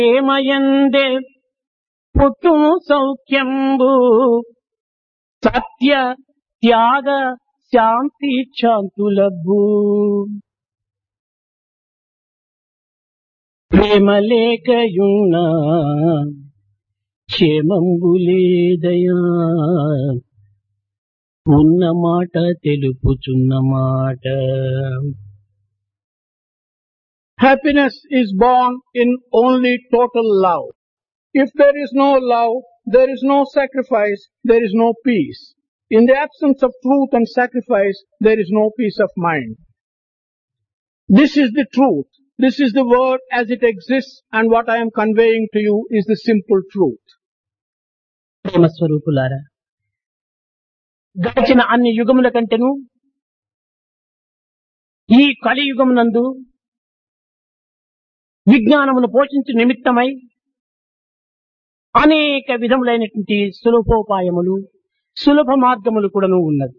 ప్రేమయందే పుట్టు సౌఖ్యంబు సత్య త్యాగ శాంతి శాంతులబ్బు. ప్రేమ లేకయున్న క్షేమంబు లేదయా, ఉన్న మాట తెలుపుచున్న మాట. Happiness is born in only total love. If there is no love, there is no sacrifice, there is no peace. In the absence of truth and sacrifice, there is no peace of mind. This is the truth. This is the word as it exists, and what I am conveying to you is the simple truth. ప్రేమ స్వరూపులారా, గడిచిన అన్ని యుగముల కంటేను ఈ కలియుగమునందు విజ్ఞానమును పోషించు నిమిత్తమై అనేక విధములైనటువంటి సులభోపాయములు, సులభ మార్గములు కూడాను ఉన్నది.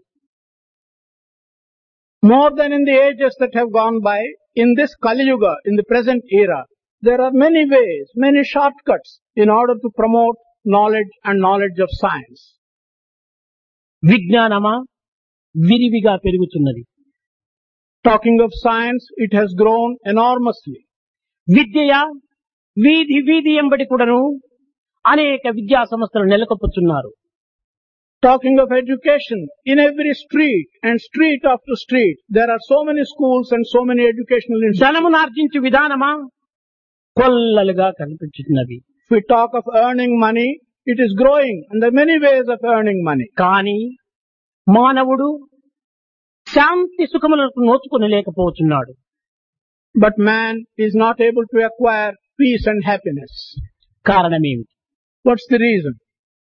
More than in the ages that have gone by, in this Kali Yuga, in the present era, there are many ways, many shortcuts in order to promote knowledge and knowledge of science. విజ్ఞానమా విరివిగా పెరుగుతున్నది. Talking of science, it has grown enormously. విద్య వీధి వీధి ఎంబడి కూడాను అనేక విద్యా సంస్థలు నెలకొల్పుతున్నారు. Talking of education, in every street and street after street, there are so many schools and so many educational institutions. ధనమునార్జించు విధానమా కొల్లలుగా కనిపించుతున్నది. If we talk of earning money, it is growing, and there are many ways of earning money. కానీ మానవుడు శాంతి సుఖములకు నోచుకొనలేకపోతున్నాడు. But man is not able to acquire peace and happiness. కారణమేమిటి? What's the reason?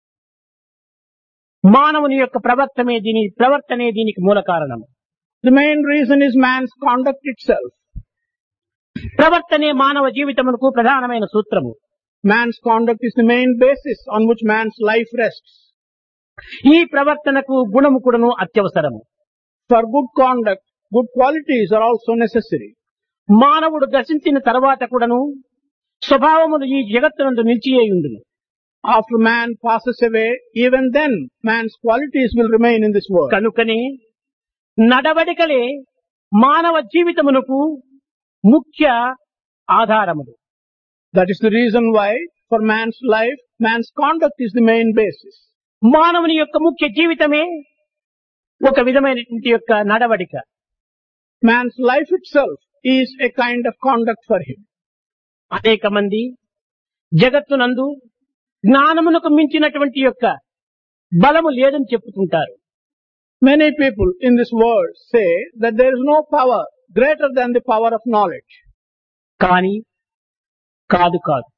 మానవుని యొక్క ప్రవర్తనే దీనికి మూల కారణం. The main reason is man's conduct itself. ప్రవర్తనే మానవ జీవితమునకు ప్రధానమైన సూత్రము. Man's conduct is the main basis on which man's life rests. ఈ ప్రవర్తనకు గుణము కూడాను అత్యవసరము. For good conduct, good qualities are also necessary. మానవుడు దర్శించిన తర్వాత కూడాను స్వభావములు ఈ జగత్తునందు నిలిచియేయుండును. After man passes away, even then man's qualities will remain in this world. కనుకనే నడవడికలే మానవ జీవితమునకు ముఖ్య ఆధారములు. That is the reason why for man's life, man's conduct is the main basis. మానవుని యొక్క ముఖ్య జీవితమే ఒక విధమైనటువంటి యొక్క నడవడిక. Man's life itself is a kind of conduct for him. అనేక మంది జగత్తునందు జ్ఞానమునకు మించినటువంటి యొక్క బలము లేదని చెప్పుకుంటారు. Many people in this world say that there is no power greater than the power of knowledge. కానీ కాదు.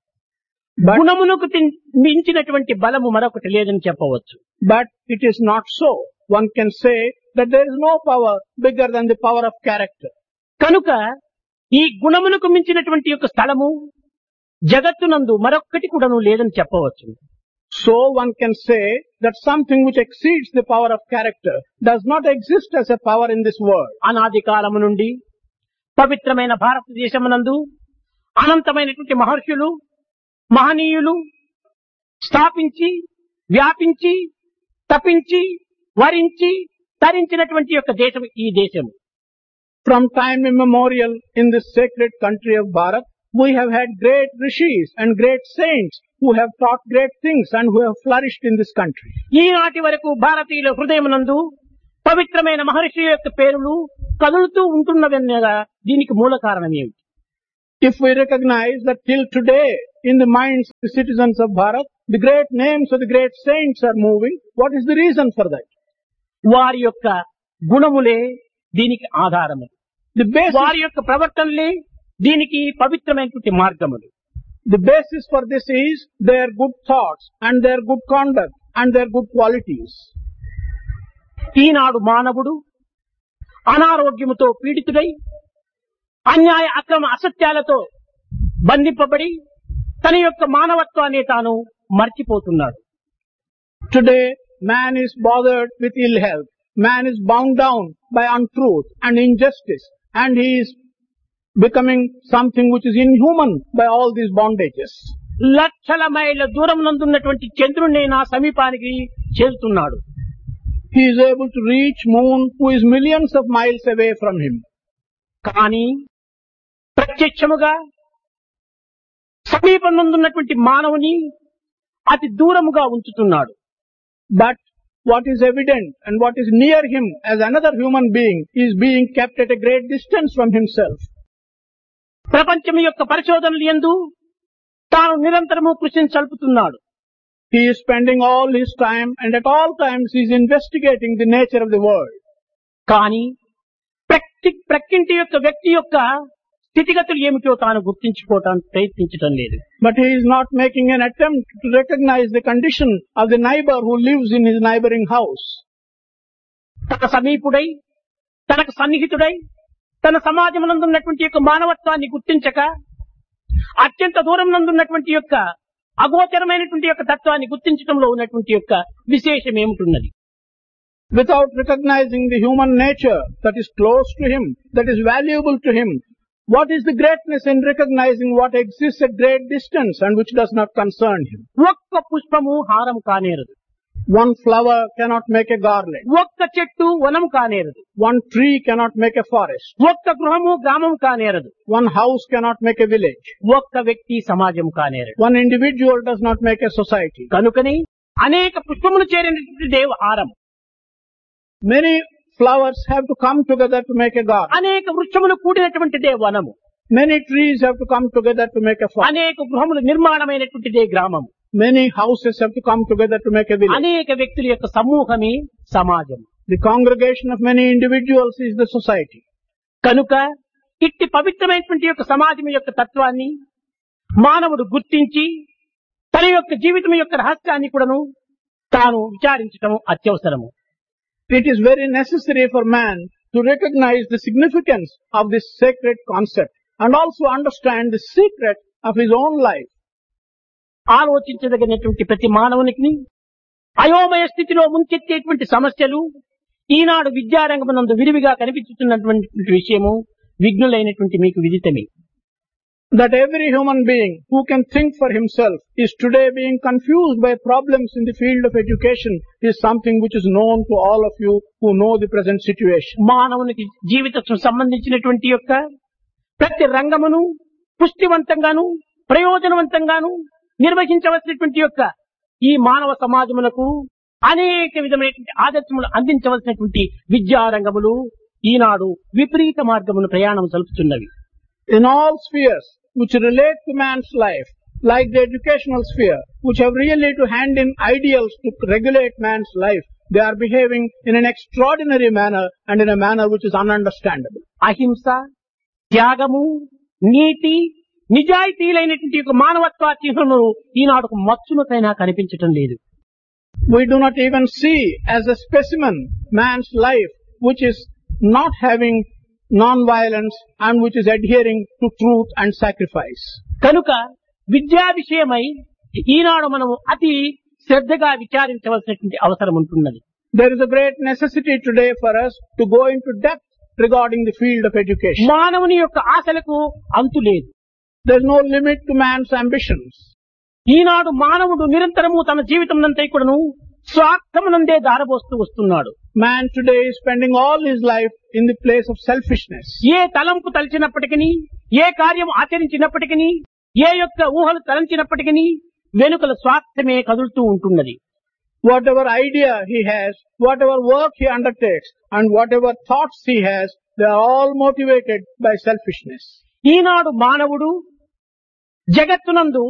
గుణమునకు మించినటువంటి బలము మరొకటి లేదని చెప్పవచ్చు. But it is not so. One can say that there is no power bigger than the power of character. కనుక ఈ గుణమునకు మించినటువంటి యొక్క స్థలము జగత్తునందు మరొక్కటి కూడాను లేదని చెప్పవచ్చు. So one can say that something which exceeds the power of character does not exist as a power in this world. అనాది కాలము నుండి పవిత్రమైన భారతదేశమునందు అనంతమైనటువంటి మహర్షులు, మహనీయులు స్థాపించి, వ్యాపించి, తపించి, వరించి, తరించినటువంటి యొక్క దేశం ఈ దేశం. From time immemorial in this sacred country of Bharat, we have had great rishis and great saints who have taught great things and who have flourished in this country. ఈనాటి వరకు భారతీయుల హృదయమునందు పవిత్రమైన మహర్షుల యొక్క పేర్లు కదులుతూ ఉంటున్నవన్నగా దీనికి మూల కారణం ఏమిటి? If we recognize that till today in the minds of the citizens of Bharat, the great names of the great saints are moving, what is the reason for that? వారి యొక్క గుణములే దీనికి ఆధారము. వారి యొక్క ప్రవర్తనలే దీనికి పవిత్రమైనటువంటి మార్గములు. The basis for this is their good thoughts and their good conduct and their good qualities. ఈనాడు మానవుడు అనారోగ్యముతో పీడితుడై అన్యాయ అక్రమ అసత్యాలతో బంధింపబడి తన యొక్క మానవత్వాన్ని తాను మర్చిపోతున్నాడు. Today man is bothered with ill health. Man is bound down by untruth and injustice, and he is becoming something which is inhuman by all these bondages. లక్షల మైళ్ళ దూరం నందున్నటువంటి చంద్రుడిని నా సమీపానికి చేరుతున్నాడు. He is able to reach moon who is millions of miles away from him. కానీ ప్రత్యక్షముగా సమీపం నందున్నటువంటి మానవుని అతి దూరముగా ఉంచుతున్నాడు. But what is evident and what is near him as another human being is being kept at a great distance from himself. ప్రపంచం యొక్క పరిశోధనలు యందు తాను నిరంతరము కృషిని సల్పుతున్నాడు. He is spending all his time and at all times he is investigating the nature of the world. కానీ ప్రక్కింటి యొక్క వ్యక్తి యొక్క స్థితిగతులు ఏమిటో తాను గుర్తించుకోవటానికి ప్రయత్నించడం లేదు. But he is not making an attempt to recognize the condition of the neighbor who lives in his neighboring house. తన సమీపుడై, తనకు సన్నిహితుడై, తన సమాజం నందున్నటువంటి యొక్క మానవత్వాన్ని గుర్తించక అత్యంత దూరం నందున్నటువంటి యొక్క అగోచరమైనటువంటి యొక్క తత్వాన్ని గుర్తించడంలో ఉన్నటువంటి యొక్క విశేషం ఏమిటున్నది? Without recognizing the human nature that is close to him, that is valuable to him, what is the greatness in recognizing what exists at great distance and which does not concern him? ఒక్క పుష్పము హారం కానేరదు. One flower cannot make a garland. ఒక్క చెట్టు వనం కానేరదు. One tree cannot make a forest. ఒక్క గృహము గ్రామం కానేరదు. One house cannot make a village. ఒక్క వ్యక్తి సమాజం కానేరదు. One individual does not make a society. కనుకని అనేక పుష్పములు చేరినటువంటి దేవహారం, Many flowers have to come together to make a garden. అనేక వృక్షములు కూడినటువంటిదే వనము, Many trees have to come together to make a forest. అనేక గృహములు నిర్మాణమైనటువంటిదే గ్రామము, Many houses have to come together to make a village. అనేక వ్యక్తుల యొక్క సమూహమే సమాజం. The congregation of many individuals is the society. కనుక ఇట్టి పవిత్రమైనటువంటి యొక్క సమాజం యొక్క తత్వాన్ని మానవుడు గుర్తించి తన యొక్క జీవితం యొక్క రహస్యాన్ని కూడాను తాను విచారించడం అత్యవసరము. It is very necessary for man to recognize the significance of this sacred concept and also understand the secret of his own life. ఆలోచించదగినటువంటి ప్రతి మానవునికి అయోమయ స్థితిలో ముంచెత్తేటువంటి సమస్యలు ఈనాడు విద్యారంగమునందు విరివిగా కనిపించుతున్నటువంటి విషయము విఘ్నులైనటువంటి మీకు విదితమే. That every human being who can think for himself is today being confused by problems in the field of education is something which is known to all of you who know the present situation. మానవునికి జీవితం సంబంధించినటువంటి యొక్క ప్రతి రంగమును పుష్టివంతంగాను ప్రయోజనవంతంగాను నిర్వహించవలసినటువంటి యొక్క ఈ మానవ సమాజములకు అనేక విధమైనటువంటి ఆదర్శములు అందించవలసినటువంటి విద్యారంగములు ఈనాడు విపరీత మార్గమును ప్రయాణం సలుపుతున్నవి. In all spheres which relate to man's life, like the educational sphere, which have really to hand in ideals to regulate man's life, they are behaving in an extraordinary manner and in a manner which is ununderstandable. అహింస, త్యాగము, నీతి, నిజాయితీలైనటువంటి యొక్క మానవత్వ చిహ్నములు ఈనాడు మచ్చునకైనా కనిపించటం లేదు. We do not even see as a specimen man's life which is not having non-violence and which is adhering to truth and sacrifice. కనుక విద్యా విషయమై ఈనాడు మనము అతి శ్రద్ధగా విచారించవలసినటువంటి అవసరం ఉంటున్నది. There is a great necessity today for us to go into depth regarding the field of education. మానవుని యొక్క ఆశలకు అంతు లేదు. There is no limit to man's ambitions. ఈనాడు మానవుడు నిరంతరము తన జీవితం నంతా కూడాను స్వార్థమునందే దారబోస్తూ వస్తున్నాడు. Man today is spending all his life in the place of selfishness. ఏ తలంపు తలచినప్పటికీ, ఏ కార్యం ఆచరించినప్పటికీ, ఏ యొక్క ఊహలు తలంచినప్పటికీ వెనుకల స్వార్థమే కదులుతూ ఉంటున్నది. Whatever idea he has, whatever work he undertakes, and whatever thoughts he has, they are all motivated by selfishness. ఈనాడు మానవుడు జగత్తునందు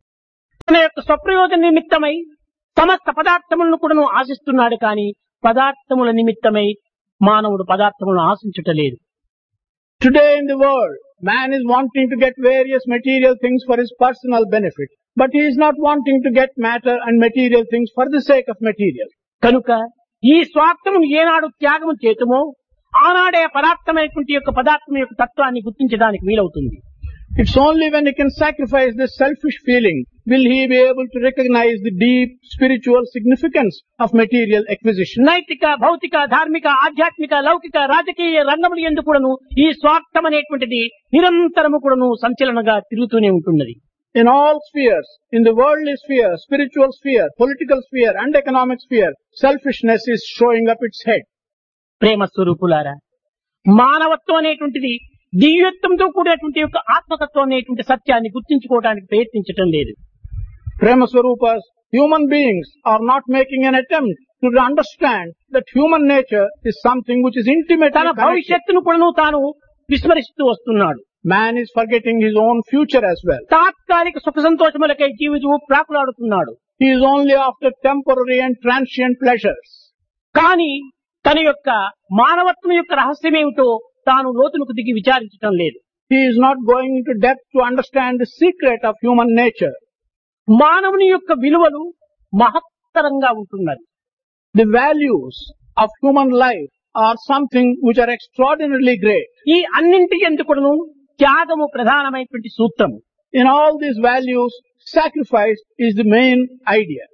తన యొక్క స్వప్రయోజన నిమిత్తమై సమస్త పదార్థములను కూడా ఆశిస్తున్నాడు, కానీ పదార్థముల నిమిత్తమై మానవుడు పదార్థములను ఆశించుటలేదు. Today in the world, man is wanting to get various material things for his personal benefit, but he is not wanting to get matter and material things for the sake of material. కనుక ఈ స్వార్థమును ఏనాడు త్యాగము చేతుమో ఆనాడే పదార్థమైనటువంటి యొక్క పదార్థం యొక్క తత్వాన్ని గుర్తించడానికి వీలవుతుంది. It's only when he can sacrifice this selfish feeling will he be able to recognize the deep spiritual significance of material acquisition. నైతిక, భౌతిక, ధార్మిక, ఆధ్యాత్మిక, లౌకిక, రాజకీయ రంగములు యందు కూడాను ఈ స్వార్థం అనేటువంటిది నిరంతరము కూడాను సంచలనంగా తిరుగుతూనే ఉంటున్నది. In all spheres, in the worldly sphere, spiritual sphere, political sphere and economic sphere, selfishness is showing up its head. ప్రేమ స్వరూపులారా, మానవత్వం అనేటువంటిది దివ్యత్వంతో కూడినటువంటి యొక్క ఆత్మతత్వం అనేటువంటి సత్యాన్ని గుర్తించుకోవడానికి ప్రయత్నించటం లేదు. Prema Swarupas, human beings are not making an attempt to understand that human nature is something which is intimately తన connected. భవిష్యత్తును కూడాను తాను విస్మరిస్తూ వస్తున్నాడు. Man is forgetting his own future as well. తాత్కాలిక సుఖ సంతోషములకై జీవితం ప్రాకులాడుతున్నాడు. He is only after temporary and transient pleasures. కానీ తన యొక్క మానవత్వం యొక్క రహస్యమేమిటో తాను లోతులకు దిగి విచారించటం లేదు. He is not going into depth to understand the secret of human nature. మానవుని యొక్క విలువలు మహత్తరంగా ఉంటున్నది. The values of human life are something which are extraordinarily great. ఈ అన్నింటి ఎందుకును త్యాగము ప్రధానమైనటువంటి సూత్రము. In all these values, sacrifice is the main idea.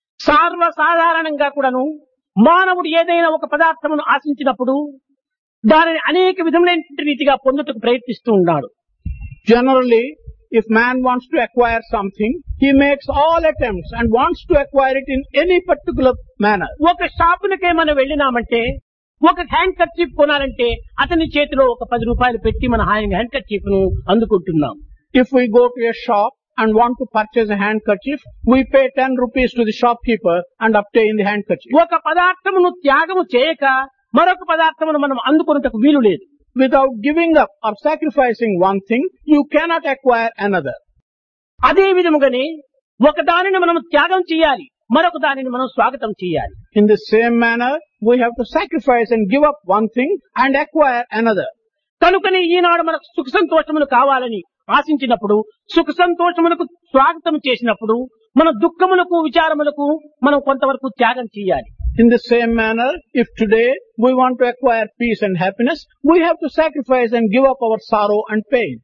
సర్వసాధారణంగా కూడాను మానవుడు ఏదైనా ఒక పదార్థమును ఆశించినప్పుడు దానిని అనేక విధములైన రీతిగా పొందుటకు ప్రయత్నిస్తూ ఉన్నాడు. Generally, if man wants to acquire something, he makes all attempts and wants to acquire it in any particular manner. ఒక షాపులకే మనం వెళ్ళినామంటే, ఒక హ్యాండ్ కర్చీఫ్ కొనాలంటే అతని చేతిలో ఒక 10 రూపాయలు పెట్టి మన హ్యాండ్ కర్చీఫ్ ను అందుకుంటున్నాం. If we go to a shop and want to purchase a handkerchief, we pay 10 rupees to the shopkeeper and obtain the handkerchief. ఒక పదార్థమును త్యాగము చేయక మరొక పదార్థమును మనం అందుకొనుటకు వీలు లేదు. Without giving up or sacrificing one thing, you cannot acquire another. అదే విధముగానే ఒక దానిని మనం త్యాగం చేయాలి, మరొక దానిని మనం స్వాగతం చేయాలి. In the same manner, we have to sacrifice and give up one thing and acquire another. కనుకనే ఈనాడు మనకు సుఖ సంతోషములు కావాలని ఆశించినప్పుడు, సుఖ సంతోషములకు స్వాగతం చేసినప్పుడు, మన దుఃఖములకు విచారములకు మనం కొంతవరకు త్యాగం చేయాలి. In the same manner, if today we want to acquire peace and happiness, we have to sacrifice and give up our sorrow and pain.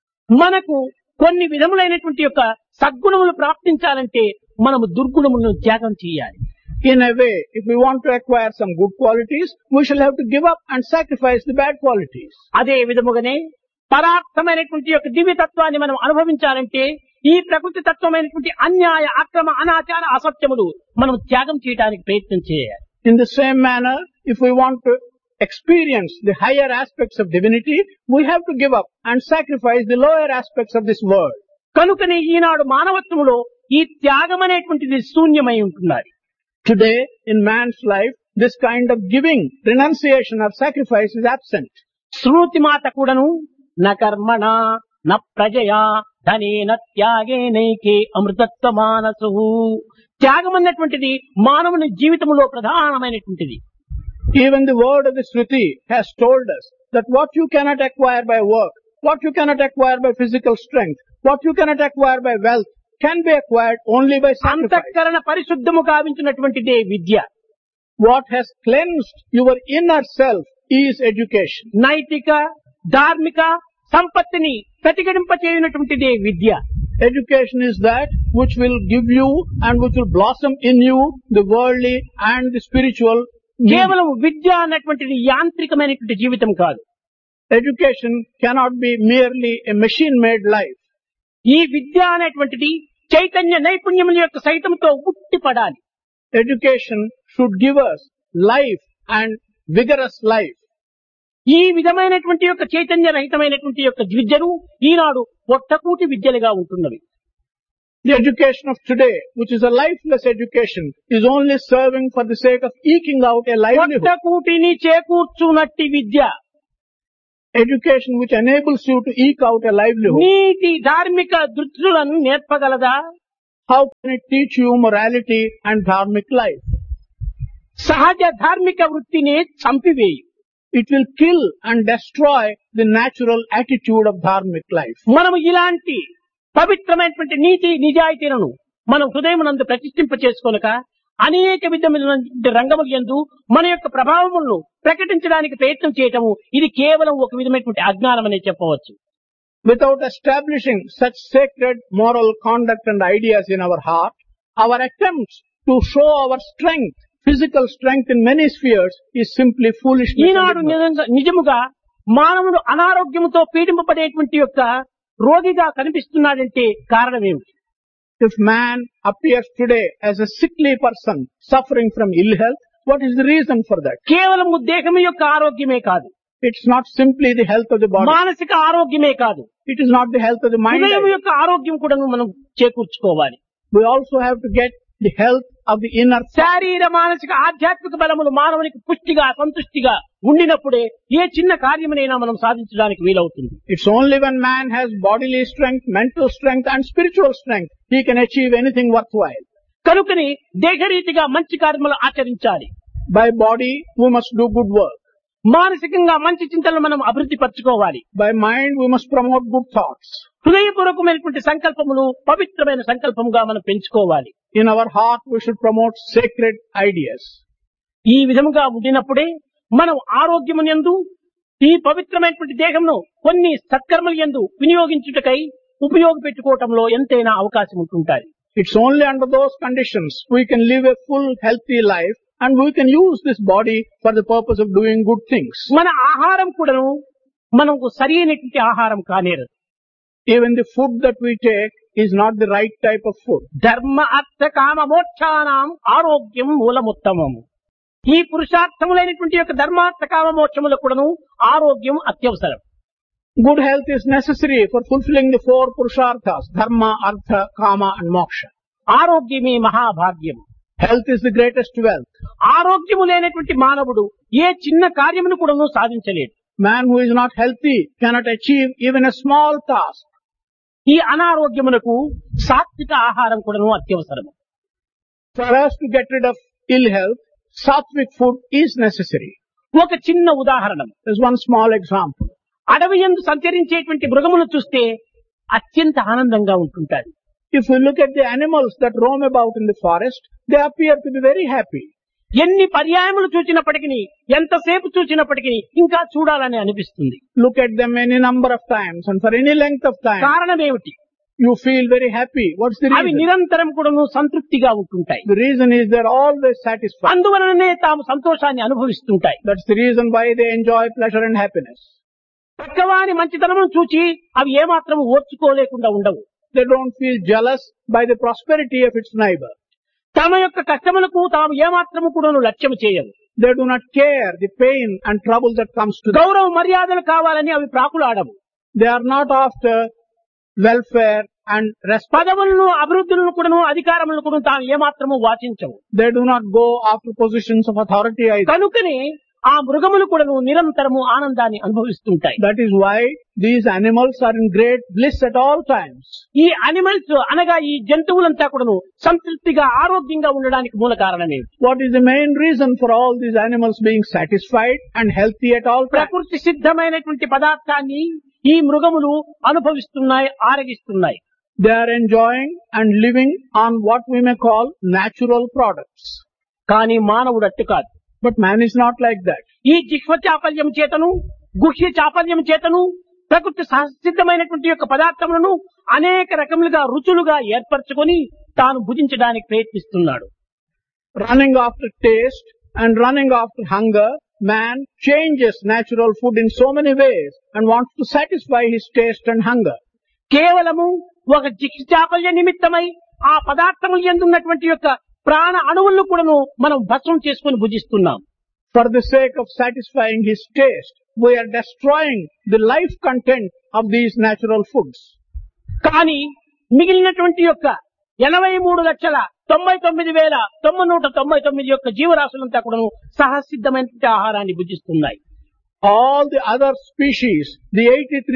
మనకు కొన్ని విధములైనటువంటి యొక్క సద్గుణములు ప్రాప్తించాలంటే మనము దుర్గుణములను త్యాగం చేయాలి. In a way, if we want to acquire some good qualities, we shall have to give up and sacrifice the bad qualities. అదే విధముగానే పరార్థమైనటువంటి యొక్క దివ్యతత్వాన్ని మనం అనుభవించాలంటే ఈ ప్రకృతి తత్వమైనటువంటి అన్యాయ, అక్రమ, అనాచార, అసత్యములు మనం త్యాగం చేయడానికి ప్రయత్నం చేయాలి. In the same manner, if we want to experience the higher aspects of divinity, we have to give up and sacrifice the lower aspects of this world. కనుకనే ఈనాడు మానవత్వములో ఈ త్యాగం అనేటువంటిది శూన్యమై ఉంటున్నది. Today, in man's life, this kind of giving, renunciation or sacrifice is absent. శృతి మాత కూడాను న కర్మణ న ప్రజయా ధనేన త్యాగేనైకే అమృతత్వ మానసు. త్యాగం అన్నటువంటిది మానవుని జీవితంలో ప్రధానమైనటువంటిది. Even the word of the Shruti has told us that what you cannot acquire by work, what you cannot acquire by physical strength, what you cannot acquire by wealth, can be acquired only by sacrifice. అంతఃకరణ పరిశుద్ధము గావించినటువంటిదే విద్య. What has cleansed your inner self is education. నైతిక, ధార్మిక సంపత్తిని ప్రతిఘటింపచేయునటువంటిదే విద్య. Education is that which will give you and which will blossom in you the worldly and the spiritual. కేవలం విద్య అన్నటువంటిది యాంత్రికమైనటువంటి జీవితం కాదు. Education cannot be merely a machine-made life. ఈ విద్య అనేటువంటిది చైతన్య నైపుణ్యముల యొక్క సైతంతో ఉట్టిపడాలి. Education should give us life and vigorous life. ఈ విధమైనటువంటి యొక్క చైతన్య రహితమైనటువంటి యొక్క విద్యను ఈనాడు పొట్టకూటి విద్యలుగా ఉంటున్నవి. The education of today, which is a lifeless education, is only serving for the sake of eking out a livelihood. పొట్టకూటిని చేకూర్చునట్టి Vidya, Education which enables you to eke out a livelihood. నీతి ధార్మిక దృష్టులను నేర్పగలదా? How can it teach you morality and dharmic life? సహజ ధార్మిక వృత్తిని చంపివేయి. It will kill and destroy the natural attitude of dharmic life. మనము ఇలాంటి పవిత్రమైనటువంటి నీతి నిజాయితీలను మనం హృదయమునందు ప్రతిష్ఠింప చేసుకొనక అనేక విధమైన రంగముల యందు మన యొక్క ప్రభావములను ప్రకటించడానికి ప్రయత్నం చేయటము ఇది కేవలం ఒక విధమైనటువంటి అజ్ఞానం అనే చెప్పవచ్చు. Without establishing such sacred moral conduct and ideas in our heart, our attempts to show our strength, physical strength in many spheres is simply foolishness. Eenadu and ignorance. నిజముగా మానవుడు అనారోగ్యంతో పీడింపబడేటువంటి యొక్క రోగిగా కనిపిస్తున్నాడంటే కారణం ఏమిటి? If man appears today as a sickly person suffering from ill health, what is the reason for that? కేవలము దేహం యొక్క ఆరోగ్యమే కాదు, It's not simply the health of the body. మానసిక ఆరోగ్యమే కాదు, It is not the health of the mind. హృదయం యొక్క ఆరోగ్యం కూడా మనం చేకూర్చుకోవాలి. We also have to get the health of the inner self. శారీర మానసిక ఆధ్యాత్మిక బలములు మానవునికి పుష్టిగా సంతుష్టిగా ఉండినప్పుడే ఏ చిన్న కార్యమునైనా మనం సాధించడానికి వీలవుతుంది. It's only when man has bodily strength, mental strength and spiritual strength he can achieve anything worthwhile. కనుకని దేహరీతిగా మంచి కార్యములు ఆచరించాలి. By body we must do good work. మానసికంగా మంచి చింతనలు మనం అభివృద్ధి పరచుకోవాలి. By mind we must promote good thoughts. హృదయపూర్వకమైనటువంటి సంకల్పములు పవిత్రమైన సంకల్పముగా మనం పెంచుకోవాలి. In our heart we should promote sacred ideas. ఈ విధముగా ఉండినప్పుడే మనం ఆరోగ్యమునందు ఈ పవిత్రమైనటువంటి దేహంను కొన్ని సత్కర్మల యందు వినియోగించుటకై ఉపయోగపెట్టుకోవటంలో ఎంతైనా అవకాశం ఉంటుంటాయి. It's only under those conditions we can live a full healthy life and we can use this body for the purpose of doing good things. మన ఆహారం కూడాను మనకు సరైనటువంటి ఆహారం కానేరదు. Even the food that we take is not the right type of food. ధర్మ అర్థ కామ మోక్షానాం ఆరోగ్యం మూలముత్తమము. ఈ పురుషార్థములైనటువంటి యొక్క ధర్మార్థ కామ మోక్షములకు కూడాను ఆరోగ్యం అత్యవసరం. Good health is necessary for fulfilling the four purusharthas, dharma, artha, kama and moksha. ఆరోగ్యమే మహాభాగ్యం. Health is the greatest wealth. ఆరోగ్యము లేనటువంటి మానవుడు ఏ చిన్న కార్యమును కూడాను సాధించలేడు. Man who is not healthy cannot achieve even a small task. ఈ అనారోగ్యమునకు సాత్విక ఆహారం కూడాను అత్యవసరం. For us to get rid of ill health, sattvic food is necessary. ఒక చిన్న ఉదాహరణం, There's one small example. అడవి యందు సంచరించేటువంటి మృగమును చూస్తే అత్యంత ఆనందంగా ఉంటుంటారు. If we look at the animals that roam about in the forest, they appear to be very happy. ఎన్ని పర్యాయములు చూచినప్పటికీ ఎంతసేపు చూచినప్పటికీ ఇంకా చూడాలని అనిపిస్తుంది. Look at them any number of times and for any length of time. కారణం ఏమిటి? You feel very happy. What's the అవి reason? నిరంతరం కూడాను సంతృప్తిగా ఉంటుంటాయి. The reason is they're always satisfied. అందువలననే తాము సంతోషాన్ని అనుభవిస్తుంటాయి. That's the reason why they enjoy pleasure and happiness. పక్కవాని మంచితనమును చూచి అవి ఏమాత్రం ఓర్చుకోలేకుండా ఉండవు. They don't feel jealous by the prosperity of its neighbor. తమ యొక్క కష్టములకు తాము ఏమాత్రము కూడాను లక్ష్యము చేయవు. They do not care the pain and trouble that comes to them. గౌరవ మర్యాదలు కావాలని అవి ప్రాకులాడవు. They are not after welfare and respect. పదవులను అభివృద్ధులను కూడాను అధికారములను కూడా తాము ఏమాత్రము వాచించవు. They do not go after positions of authority either. కనుకనే ఆ మృగములు కూడాను నిరంతరము ఆనందాన్ని అనుభవిస్తుంటాయి. That is why these animals are in great bliss at all times. ఈ అనిమల్స్ అనగా ఈ జంతువులంతా కూడాను సంతృప్తిగా ఆరోగ్యంగా ఉండడానికి మూల కారణమే. What is the main reason for all these animals being satisfied and healthy at all times? ప్రకృతి సిద్ధమైనటువంటి పదార్థాన్ని ఈ మృగములు అనుభవిస్తున్నాయి, ఆరగిస్తున్నాయి. They are enjoying and living on what we may call natural products. కానీ మానవుడు అట్టు కాదు. But man is not like that. ఈ జిహ్వ చాపల్యం చేతను గుహ్య చాపల్యం చేతను ప్రకృతి సహసిద్ధమైనటువంటి యొక్క పదార్థములను అనేక రకములుగా రుచులుగా ఏర్పరచుకొని తాను భుజించడానికి ప్రయత్నిస్తున్నాడు. Running after taste and running after hunger, man changes natural food in so many ways and wants to satisfy his taste and hunger. కేవలము ఒక జిహ్వ చాపల్య నిమిత్తమై ఆ పదార్థములు ఎందున్నటువంటి యొక్క ప్రాణ అణువులను కూడాను మనం భస్మం చేసుకుని భుజిస్తున్నాం. For the sake of satisfying his taste, we are destroying the life content of these natural foods. కానీ మిగిలినటువంటి యొక్క 83,99,999 యొక్క జీవరాశులంతా కూడాను సహసిద్ధమైనటువంటి ఆహారాన్ని భుజిస్తున్నాయి. All the other species, the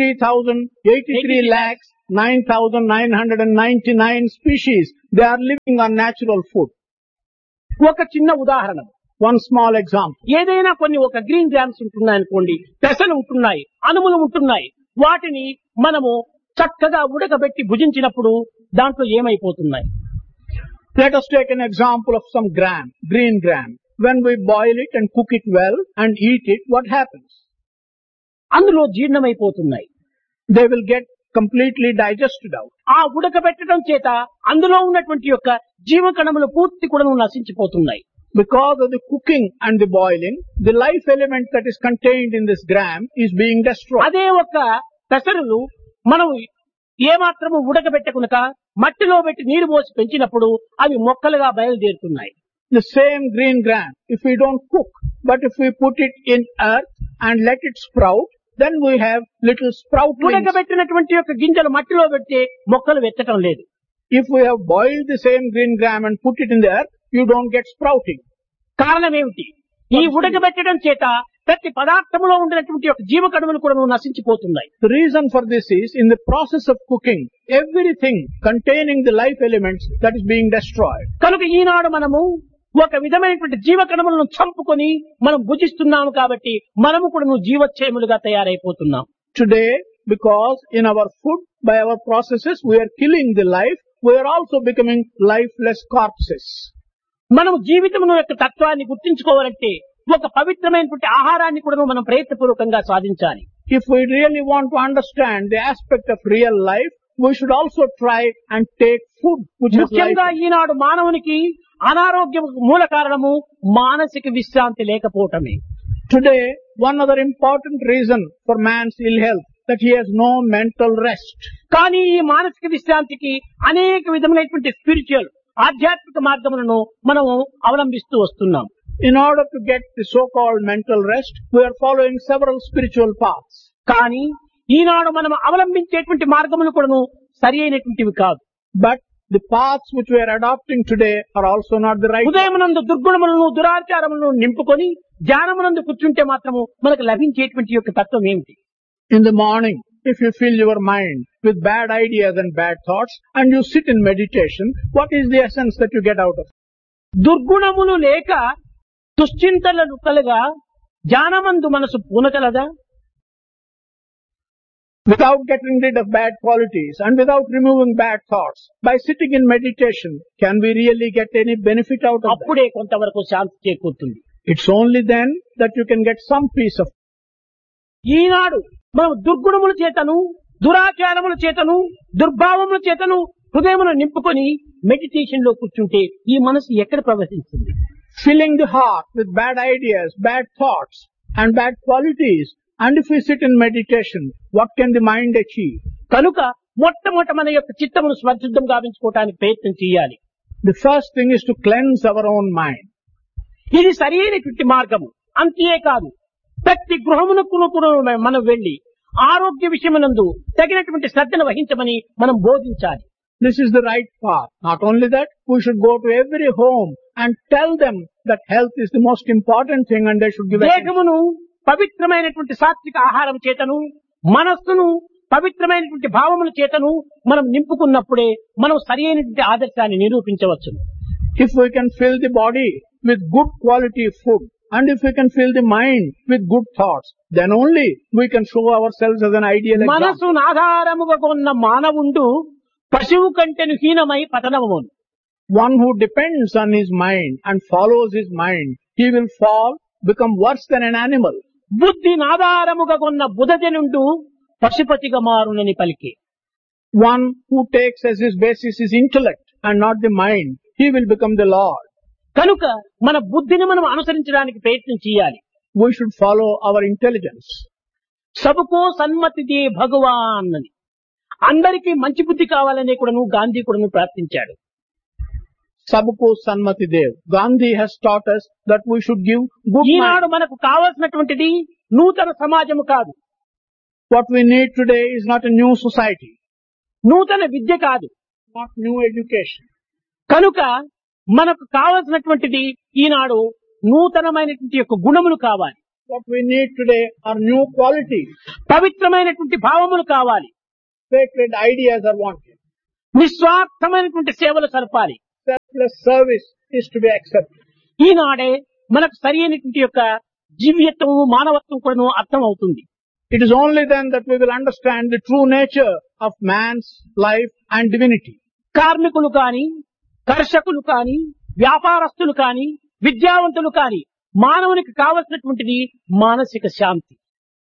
83,999 species, they are living on natural food. ఒక చిన్న ఉదాహరణ, One small example. ఏదైనా కొన్ని ఒక గ్రీన్ గ్రామ్స్ ఉంటున్నాయి అనుకోండి, పెసలు ఉంటున్నాయి, అనుములు ఉంటున్నాయి. వాటిని మనము చక్కగా ఉడకబెట్టి భుజించినప్పుడు దాంట్లో ఏమైపోతున్నాయి? Let us take an example of some gram, green gram. When we boil it and cook it well and eat it, what happens? అందులో జీర్ణమైపోతున్నాయి. They will get completely digested out. ఆ ఉడకబెట్టడం చేత అందులో ఉన్నటువంటి యొక్క జీవకణములు పూర్తి కూడా నశించిపోతున్నాయి. Because of the cooking and the boiling, the life element that is contained in this gram is being destroyed. అదే ఒక పెసరులు మనం ఏమాత్రము ఉడకబెట్టకునక మట్టిలో పెట్టి నీరు పోసి పెంచినప్పుడు అవి మొక్కలుగా బయలుదేరుతున్నాయి. The same green gram, if we don't cook, but if we put it in earth and let it sprout, then we have little sproutlings. ఉడకబెట్టినటువంటి యొక్క గింజలు మట్టిలో పెడితే మొక్కలు వెచ్చటం లేదు. If we have boiled the same green gram and put it in the earth, you don't get sprouting. కారణం ఏమిటి? ఈ ఉడకబెట్టడం చేత ప్రతి పదార్థంలో ఉండినటువంటి యొక్క జీవకణములు కూడా నశించిపోతున్నాయి. The reason for this is, in the process of cooking, everything containing the life elements that is being destroyed. కనుక ఈనాడు మనము ఒక విధమైనటువంటి జీవకణములను చంపుకొని మనం భుజిస్తున్నాము కాబట్టి మనము కూడా జీవోచ్ఛేములుగా తయారైపోతున్నాం. Today, because in our food, by our processes, we are killing the life, we are also becoming lifeless corpses. మనం జీవితమును యొక్క తత్వాన్ని గుర్తించుకోవాలంటే ఒక పవిత్రమైనటువంటి ఆహారాన్ని కూడా మనం ప్రయత్నపూర్వకంగా సాధించాలి. If we really want to understand the aspect of real life, we should also try and take food which is ముఖ్యంగా life. ఈనాడు మానవునికి అనారోగ్యం మూల కారణము మానసిక విశ్రాంతి లేకపోవటమే. Today, one other important reason for man's ill health, that he has no mental rest. కానీ ఈ మానసిక విశ్రాంతికి అనేక విధమైనటువంటి స్పిరిచువల్ ఆధ్యాత్మిక మార్గములను మనము అవలంబిస్తూ వస్తున్నాం. In order to get the so-called mental rest, we are following several spiritual paths. కానీ ఈనాడు మనం అవలంబించేటువంటి మార్గములు కూడా సరి అయినటువంటివి కాదు. But the paths which we are adopting today are also not the right ones. ఉదయమునందు దుర్గుణములను దురాచారములను నింపుకొని ధ్యానమునందు కూర్చుంటే మాత్రము మనకు లభించేటువంటి యొక్క తత్వం ఏమిటి? In the morning, if you fill your mind with bad ideas and bad thoughts and you sit in meditation, what is the essence that you get out of it? దుర్గుణములు లేక దుశ్చింతలను కలగా ధ్యానమందు మనసు పూనకలదా? Without getting rid of bad qualities and without removing bad thoughts, by sitting in meditation, can we really get any benefit out of that? అప్పుడే కొంతవరకు శాంతి చేకూరుతుంది. It's only then that you can get some peace of. ఈనాడు మనం దుర్గుణముల చేతను దురాచారముల చేతను దుర్భావముల చేతను హృదయమును నింపుకొని meditation లో కూర్చుంటే ఈ మనసు ఎక్కడ ప్రవేశిస్తుంది? Filling the heart with bad ideas, bad thoughts and bad qualities, and if we sit in meditation, what can the mind achieve? కనుక మొట్టమొదట మన యొక్క చిత్తమును స్వచ్ఛుద్ధం గావించుకోవడానికి ప్రయత్నం చేయాలి. The first thing is to cleanse our own mind. ఇది సరి అయినటువంటి మార్గము. అంతేకాదు ప్రతి గృహమునకు కూడా మనం వెళ్లి ఆరోగ్య విషయమునందు తగినటువంటి శ్రద్ధను వహించమని మనం బోధించాలి. This is the right path. Not only that, we should go to every home and tell them that health is the most important thing and they should give attention. దేహమును పవిత్రమైనటువంటి సాత్విక ఆహారం చేతను మనస్సును పవిత్రమైనటువంటి భావముల చేతను మనం నింపుకున్నప్పుడే మనం సరి అయినటువంటి ఆదర్శాన్ని నిరూపించవచ్చు. If we can fill the body with good quality food and if we can fill the mind with good thoughts, then only we can show ourselves as an ideal example. మనసును ఆధారముగా ఉన్న మానవుండు పశువు కంటెను హీనమై పతనమును. One who depends on his mind and follows his mind, he will fall, become worse than an animal. బుద్ధిని ఆధారముగా ఉన్న బుధజనుండు పశుపతిగా మారునని పలికే. One who takes as his basis his intellect and not the mind, he will become the Lord. కనుక మన బుద్ధిని మనం అనుసరించడానికి ప్రయత్నం చేయాలి. We should follow our intelligence. సబకో సన్మతి they భగవాన్ అని అందరికీ మంచి బుద్ధి కావాలనే కూడాను గాంధీ కూడాను ప్రార్థించాడు. Sabko Sanmati Dev. Gandhi has taught us that we should give good Eenadu mind. మనకు కావాల్సినటువంటిది నూతన సమాజము కాదు, What we need today is not a new society, నూతన విద్య కాదు. not new education. కనుక మనకు కావాల్సినటువంటిది ఈనాడు నూతనమైనటువంటి యొక్క గుణములు కావాలి, What we need today are new qualities. పవిత్రమైనటువంటి భావములు కావాలి, Sacred ideas are wanted. నిస్వార్థమైనటువంటి సేవలు సరపాలి. Selfless service is to be accepted. ఈనాడే మనకు సరి అయినటువంటి యొక్క జీవ్యత్వము మానవత్వం కూడాను అర్థం అవుతుంది. It is only then that we will understand the true nature of man's life and divinity. కార్మికులు కాని, కర్షకులు కాని, వ్యాపారస్తులు కాని, విద్యావంతులు కాని మానవునికి కావలసినటువంటిది మానసిక శాంతి.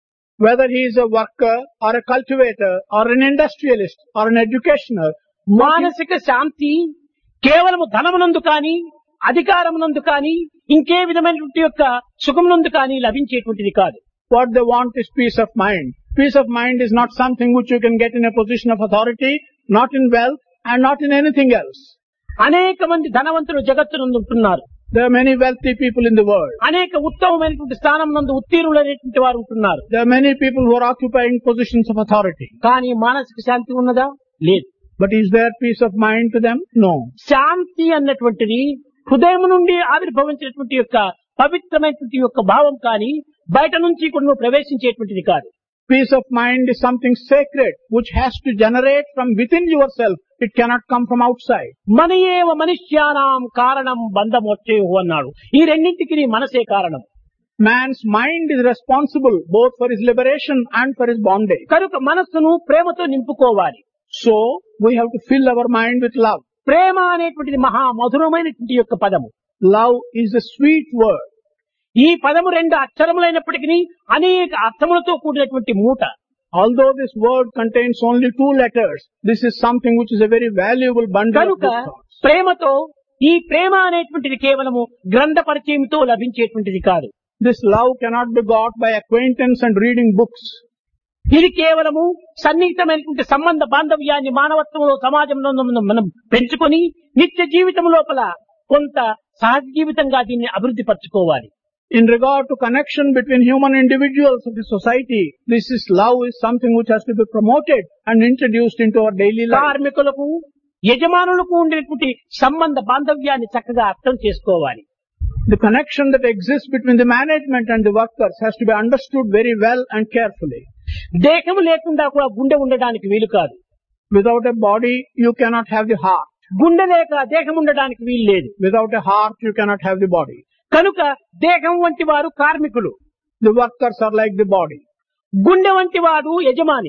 whether he is a worker or a cultivator or an industrialist or an educationer, మానసిక శాంతి కేవలము ధనమునందు కానీ అధికారమునందు కానీ ఇంకే విధమైనటువంటి యొక్క సుఖమునందు కానీ లభించేటువంటిది కాదు. what they want is peace of mind. Peace of mind is not something which you can get in a position of authority, not in wealth and not in anything else. అనేక మంది ధనవంతులు జగత్తునందు ఉంటున్నారు. There are many wealthy people in the world. అనేక ఉత్తమమైనటువంటి స్థానం నందు ఉత్తీర్ణులైనటువంటి వారు ఉంటున్నారు. There are many people who are occupying positions of authority. కానీ మానసిక శాంతి ఉన్నదా? లేదు. But is there peace of mind to them? No. శాంతి అన్నటువంటిది హృదయం నుండి ఆవిర్భవించినటువంటి యొక్క పవిత్రమైనటువంటి యొక్క భావం కానీ బయట నుంచి కూడా ప్రవేశించేటువంటిది కాదు. Peace of mind is something sacred which has to generate from within yourself. It cannot come from outside. మనయేవ మనుష్యానాం కారణం బంధమోక్షయోః అన్నాడు. ఈ రెండింటికి మనసే కారణం. Man's mind is responsible both for his liberation and for his bondage. కనుక మనస్సును ప్రేమతో నింపుకోవాలి. So, we have to fill our mind with love. ప్రేమ అనేటువంటిది మహా మధురమైనటువంటి యొక్క పదము. Love is a sweet word. ఈ పదము రెండు అక్షరములైనప్పటికీ అనేక అర్థములతో కూడినటువంటి మూట. Although this word contains only 2 letters, this is something which is a very valuable bundle of కనుక good thoughts. ప్రేమతో ఈ ప్రేమ అనేటువంటిది కేవలము గ్రంథ పరిచయంతో లభించేటువంటిది కాదు. This love cannot be got by acquaintance and reading books. ఇది కేవలము సన్నిహితమైనటువంటి సంబంధ బాంధవ్యాన్ని మానవత్వంలో సమాజంలో మనం పెంచుకొని నిత్య జీవితం లోపల కొంత సహజ జీవితంగా దీన్ని అభివృద్ధి పరచుకోవాలి. In regard to connection between human individuals of the society, love is something which has to be promoted and introduced into our daily life. కార్మికులకు యజమానులకు ఉండేటువంటి సంబంధ బాంధవ్యాన్ని చక్కగా అర్థం చేసుకోవాలి. The connection that exists between the management and the workers has to be understood very well and carefully. దేహం లేకుండా కూడా గుండె ఉండడానికి వీలు కాదు. Without a body, you cannot have the heart. గుండె లేక దేహం ఉండడానికి వీలు లేదు. Without a heart, you cannot have the body. కనుక దేహం వంటి వారు కార్మికులు. The workers are like the body. గుండె వంటి వాడు యజమాని.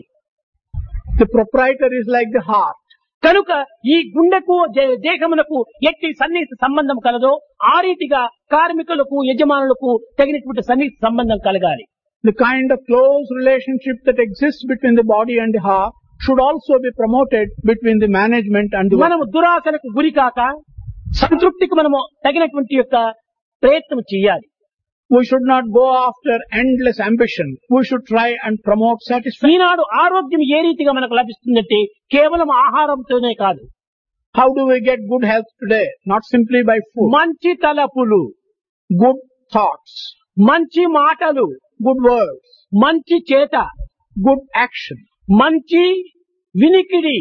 The proprietor is like the heart. కనుక ఈ గుండెకు దేహమునకు ఎట్టి సన్నిహిత సంబంధం కలదో ఆ రీతిగా కార్మికులకు యజమానులకు తగినటువంటి సన్నిహిత సంబంధం కలగాలి. The kind of close relationship that exists between the body and the heart should also be promoted between the management and the మనము దురాశలకు గురి కాక సంతృప్తికి మనము తగినటువంటి యొక్క ప్రయత్నం చేయాలి. We should not go after endless ambition. We should try and promote satisfaction. ఈనాడు ఆరోగ్యం ఏ రీతిగా మనకు లభిస్తుందంటే కేవలం ఆహారంతోనే కాదు. How do we get good health today? Not simply by food. మంచి తలపులు, Good thoughts, మంచి మాటలు, good words, మంచి చేత, good action, మంచి వినికిడి,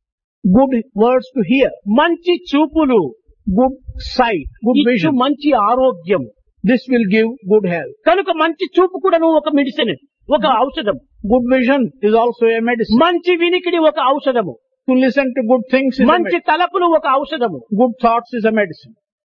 good words to hear, మంచి చూపులు, good sight, good ఇచ్చు vision. మంచి ఆరోగ్యం. This will give good health. కనుక మంచి చూపు కూడా ఒక మెడిసిన్, ఒక ఔషధం. Good vision is also a medicine. మంచి వినికిడి ఒక ఔషధము. To listen to good things is a మంచి medicine. తలపులు ఒక ఔషధము. Good thoughts is a medicine.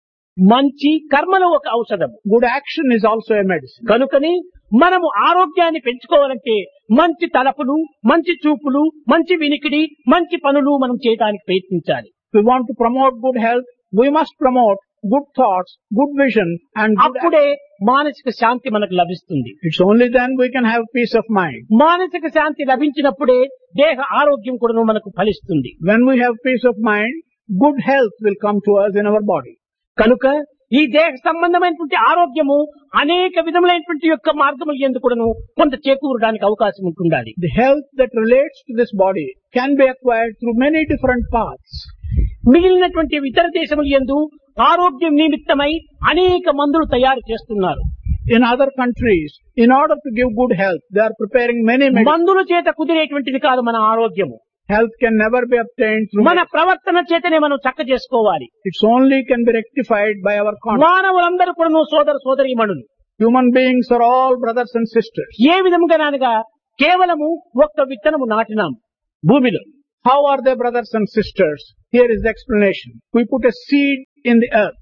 మంచి కర్మలు ఒక ఔషధము. Good action is also a medicine. కనుకని మనము ఆరోగ్యాన్ని పెంచుకోవాలంటే మంచి తలపులు, మంచి చూపులు, మంచి వినికిడి, మంచి పనులు మనం చేయడానికి ప్రయత్నించాలి. If we want to promote good health, we must promote good thoughts, good vision and good action. అప్పుడే మానసిక శాంతి మనకు లభిస్తుంది. It's only then we can have peace of mind. మానసిక శాంతి లభించినప్పుడే దేహ ఆరోగ్యం కూడా మనకు ఫలిస్తుంది. When we have peace of mind, good health will come to us in our body. కనుక ఈ దేహ సంబంధమైనటువంటి ఆరోగ్యము అనేక విధములైనటువంటి యొక్క మార్గముల యందు కూడాను కొంత చేకూరడానికి అవకాశం ఉంటుండాలి. The health that relates to this body can be acquired through many different paths. మిగిలినటువంటి ఇతర దేశముల యందు ఆరోగ్యం నిమిత్తమై అనేక మందులు తయారు చేస్తున్నారు. In other countries, in order to give good health, they are preparing many medicines. మందుల చేత కుదిరేటువంటిది కాదు మన ఆరోగ్యము. Health can never be obtained through మన medicine. ప్రవర్తన చేతనే మనం చక్క చేసుకోవాలి. It's only can be rectified by our conduct. మానవులందరూ కూడా సోదర సోదరీమణులు. Human beings are all brothers and sisters. ఏ విధముగానగా కేవలము ఒక్క విత్తనము నాటినాం భూమిలో. How are they brothers and sisters? Here is the explanation. We put a seed in the earth.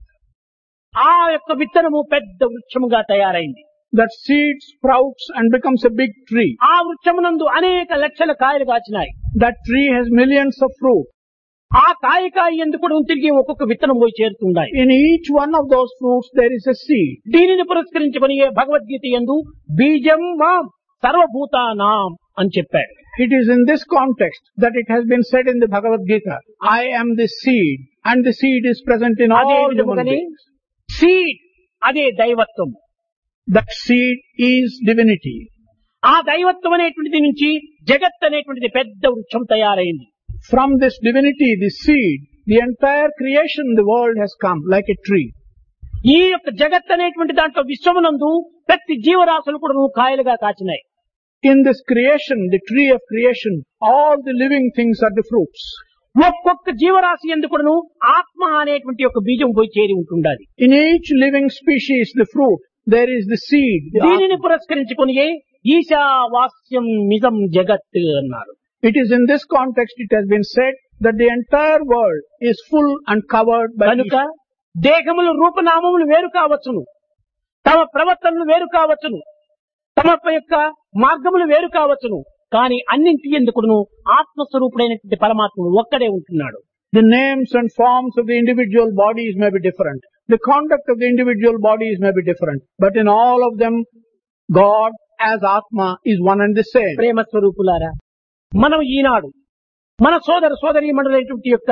ఆ యొక్క విత్తనము పెద్ద వృక్షముగా తయారైంది. That seed sprouts and becomes a big tree. ఆ వృక్షమునందు అనేక లక్షల కాయలు కాచినాయి. That tree has millions of fruit. ఆ కాయ ఎందుకు తిరిగి ఒక్కొక్క విత్తనం పోయి చేరుతున్నాయి. In each one of those fruits there is a seed. దీనిని పురస్కరించుకొని భగవద్గీత యందు బీజం మాం సర్వభూతానాం అని చెప్పాడు. It is in this context that it has been said in the Bhagavad Gita, I am the seed, and the seed is present in అదే all human విధముగానే beings. సీడ్ అదే దైవత్వం. That seed is divinity. ఆ దైవత్వం అనేటువంటిది నుంచి జగత్ అనేటువంటిది పెద్ద వృక్షం తయారైంది. From this divinity, the seed, the entire creation, the world has come like a tree. ఈ యొక్క జగత్ అనేటువంటి దాంట్లో విశ్వమునందు ప్రతి జీవరాశులు కూడా కాయలుగా కాచినాయి. In this creation, the tree of creation, all the living things are the fruits. ఒక్కొక్క జీవరాశి ఎందుకును ఆత్మ అనేటువంటి ఒక బీజం పోయి చేరి ఉంటుండాలి. In each living species, the fruit, there is the seed. దీనిని పురస్కరించుకొని ఈశావాస్యం నిజం జగత్ అన్నారు. It is in this context it has been said that the entire world is full and covered by కనుక దేహములు రూపనామములు వేరు కావచ్చును, తమ ప్రవర్తనలు వేరు కావచ్చును, తమ యొక్క మార్గములు వేరు కావచ్చును, కానీ అన్నింటి ఎందుకును ఆత్మస్వరూపుడైనటువంటి పరమాత్ముడు ఒక్కడే ఉంటున్నాడు. The names and forms of the individual bodies may be different. The conduct of the individual bodies may be different. But in all of them, God as Atma is one and the same. ప్రేమ స్వరూపులారా, మనం ఈనాడు మన సోదరీ మండలైనటువంటి యొక్క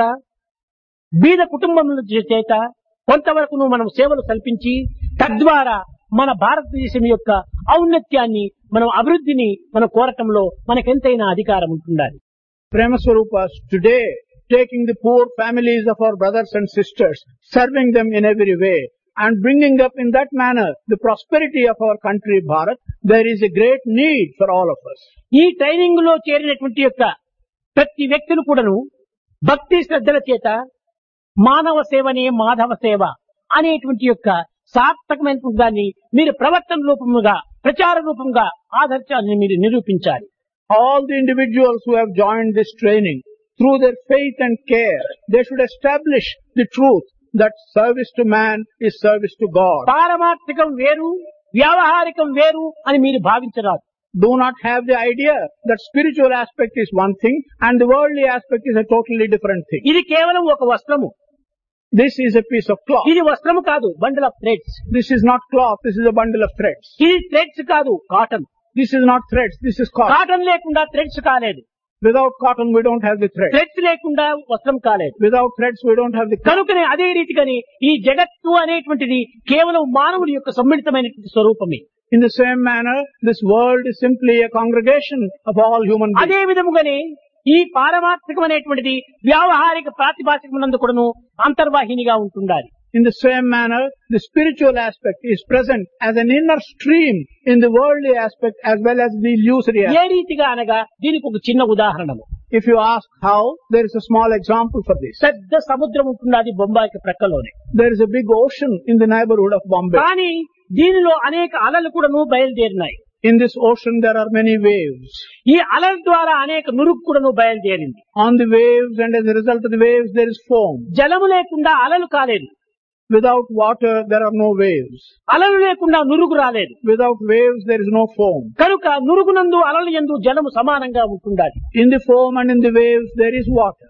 బీద కుటుంబముల చేత కొంతవరకు మనం సేవలు కల్పించి తద్వారా మన భారతదేశం యొక్క ఔన్నత్యాన్ని మనం అభివృద్ధిని మనం కోరటంలో మనకెంతైనా అధికారం ఉంటుండాలి. Prema Swarupas, today, taking the poor families of our brothers and sisters, serving them in every way, and bringing up in that manner the prosperity of our country, Bharat, there is a great need for all of us. ఈ training లో చేరినటువంటి యొక్క ప్రతి వ్యక్తులు కూడాను భక్తి శ్రద్ధల చేత మానవ సేవనే మాధవ సేవ అనేటువంటి యొక్క సార్థకమైనటువంటి దాన్ని మీరు ప్రవర్తన రూపముగా ప్రచార రూపంగా ఆదర్శాన్ని మీరు నిరూపించాలి. All the individuals who have joined this training, through their faith and care, they should establish the truth that service to man is service to God. పారమార్థికం వేరు, వ్యావహారికం వేరు అని మీరు భావించరాదు. Do not have the idea that spiritual aspect is one thing and the worldly aspect is a totally different thing. ఇది కేవలం ఒక వస్త్రము. This is a piece of cloth. ఇది వస్త్రము కాదు, bundle of threads. This is not cloth, this is a bundle of threads. ఇది threads కాదు, cotton. This is not threads, this is cotton. Cotton లేకుండా థ్రెడ్స్ కాలేదు. Without cotton we don't have the thread. Threads లేకుండా వస్త్రం కాలేదు. Without threads we don't have the cloth. కనుకనే అదే రీతిగాని ఈ జగత్తు అనేటువంటిది కేవలం మానవుడి యొక్క సమ్మిళితమైనటువంటి స్వరూపమే. In the same manner, this world is simply a congregation of all human beings. అదే విధముగానే ఈ పారమార్థికమైనటువంటిది వ్యావహారిక ప్రాతిభాషికమునందు కూడాను అంతర్వాహినిగా ఉంటుండాలి. In the same manner, the spiritual aspect is present as an inner stream in the worldly aspect as well as the illusory A aspect. రీతిగా అనగా దీనికి ఒక చిన్న ఉదాహరణము. If you ask how, there is a small example for this. పెద్ద సముద్రం ఉంటున్నది బొంబాయికి ప్రక్కలోనే. There is a big ocean in the neighborhood of Bombay. కానీ దీనిలో అనేక అలలు కూడాను బయలుదేరినాయి. In this ocean there are many waves. ఈ అలల ద్వారా అనేక నురుగు కూడాను బయలుదేరింది. On the waves and as a result of the waves there is foam. జలము లేకుండా అలలు కాలేదు. Without water there are no waves. అలలు లేకుండా నురుగు రాలేదు. Without waves there is no foam. కనుక నురుగునందు అలలు యందు జలము సమానంగా ఉంటుండాలి. In the foam and in the waves there is water.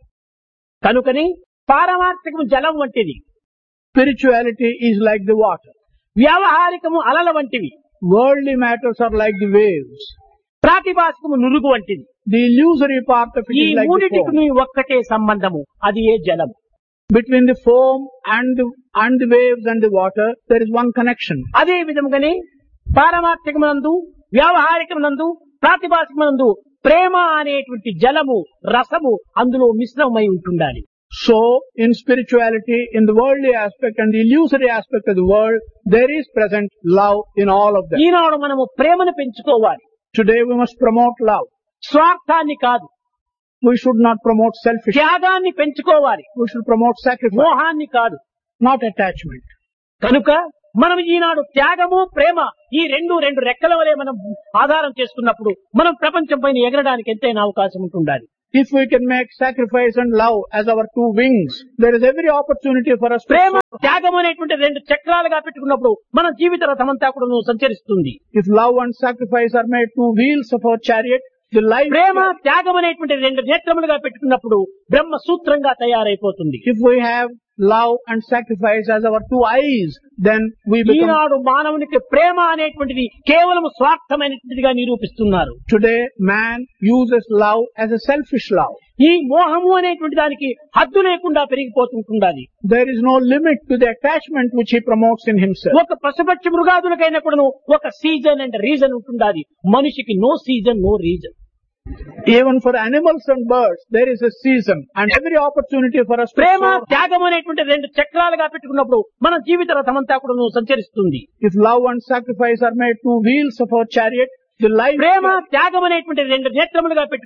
కనుకని పారమార్థికము జలం వంటిది, Spirituality is like the water. వ్యావహారికము అలల వంటివి, Worldly matters are like the waves. ప్రాతిభాషికము నురుగు వంటిది. The illusory part of it ఈ is like the మూడిటికి foam. ఒక్కటే సంబంధము, అది ఏ జలము. Between the foam and the waves and the water, there is one connection. అదే విధముగానే పారమార్థికమునందు వ్యావహారికమునందు ప్రాతిభాషికమునందు ప్రేమ అనేటువంటి జలము రసము అందులో మిశ్రమమై ఉంటుండాలి. So, in spirituality, in the worldly aspect and the illusory aspect of the world, there is present love in all of them. ఈనాడు మనము ప్రేమను పెంచుకోవాలి. Today we must promote love. స్వార్థాన్ని కాదు, We should not promote selfishness. త్యాగాన్ని పెంచుకోవాలి. We should promote sacrifice, మోహాన్ని కాదు. not attachment. కనుక మనం ఈనాడు త్యాగము ప్రేమ ఈ రెండు రెక్కల వలె మనం ఆధారం చేసుకున్నప్పుడు మనం ప్రపంచం పైన ఎగరడానికి ఎంతైనా అవకాశం ఉంటుండాలి. If we can make sacrifice and love as our two wings, there is every opportunity for us to ప్రేమ త్యాగం అనేటువంటి రెండు చక్రాలుగా పెట్టుకున్నప్పుడు మన జీవిత రథమంతా కూడా సంచరిస్తుంది. If love and sacrifice are made two wheels of our chariot, the life. ప్రేమ త్యాగం అనేటువంటి రెండు నేత్రములుగా పెట్టుకున్నప్పుడు బ్రహ్మ సూత్రంగా తయారైపోతుంది. If we have love and sacrifice as our two eyes, then we become... ఈనాడు మానవునికి ప్రేమ అనేటువంటిది కేవలం స్వార్థమైనటువంటిదిగా నిరూపిస్తున్నారు. Today, man uses love as a selfish love. ఈ మోహము అనేటువంటి దానికి హద్దు లేకుండా పెరిగిపోతుంటుండాలి. There is no limit to the attachment which he promotes in himself. ఒక పశుపక్షి మృగాదులకైనా కూడాను ఒక సీజన్ అండ్ రీజన్ ఉంటుండాలి. మనిషికి no season no reason. Even for animals and birds, there is a season and every opportunity for us to Prema soar. త్యాగం అనేటువంటి రెండు చక్రాలుగా పెట్టుకున్నప్పుడు మన జీవిత రథమంతా కూడా సంచరిస్తుంది. If love and sacrifice are made two wheels of our chariot, the life... ప్రేమ త్యాగం అనేటువంటి రెండు నేత్రములుగా